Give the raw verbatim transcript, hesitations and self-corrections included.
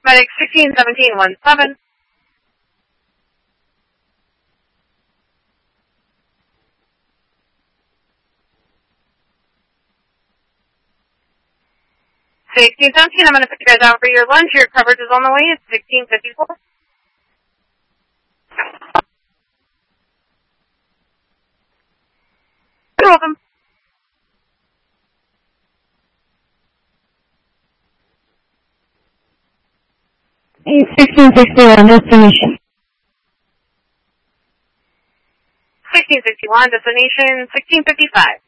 Medic sixteen seventeen one seven. sixteen seventeen, I'm going to put you guys out for your lunch. Your coverage is on the way. It's sixteen fifty-four. You're welcome. sixteen sixty-one, destination. sixteen sixty-one, destination sixteen fifty-five.